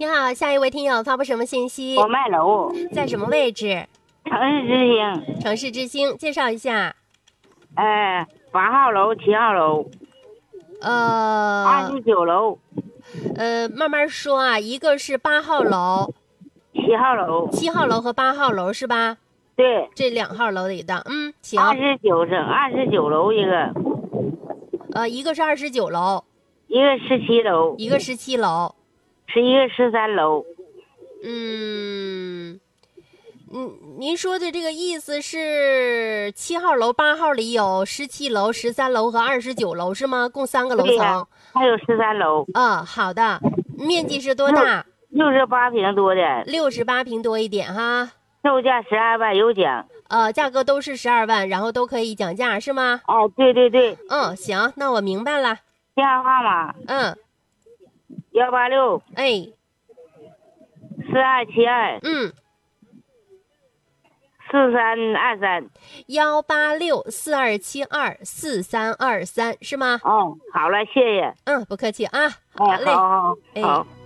你好，下一位听友发布什么信息？ 我卖楼， 在什么位置？ 城市之星， 城市之星，介绍一下。 8号楼、7号楼、29楼、 慢慢说啊。一个是8号楼、 7号楼， 7号楼和8号楼是吧？ 对， 这2号楼得当。行。 29楼一个， 一个是29楼， 一个17楼， 一个17楼。 是一个13楼。 您说的这个意思是7号楼、8号里有17楼、13楼和29楼是吗？共3个楼层。 还有13楼。 好的。面积是多大 ？68平多的。 68平多一点哈。 售价12万有奖。 价格都是12万，然后都可以讲价是吗？ 对对对。 行，那我明白了。 电话号码18642724323 18642724323是吗？ 好了，谢谢。 不客气啊。 好嘞。好。